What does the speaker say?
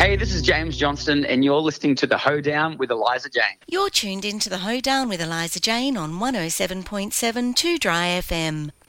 Hey, this is James Johnston, and you're listening to The Hoedown with Eliza Jane. You're tuned into The Hoedown with Eliza Jane on 107.7 2 Dry FM.